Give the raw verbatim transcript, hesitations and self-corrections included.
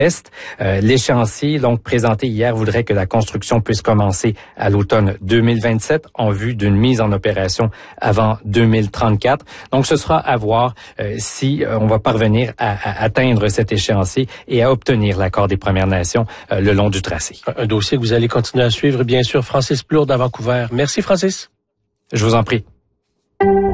Est. Euh, l'échéancier, donc présenté hier, voudrait que la construction puisse commencer à l'automne deux mille vingt-sept en vue d'une mise en opération avant deux mille trente-quatre. Donc, ce sera à voir euh, si euh, on va parvenir à, à atteindre cet échéancier et à obtenir l'accord des Premières Nations euh, le long du tracé. Un dossier que vous allez continuer à suivre, bien sûr. Francis Plourde à Vancouver. Merci, Francis. Je vous en prie.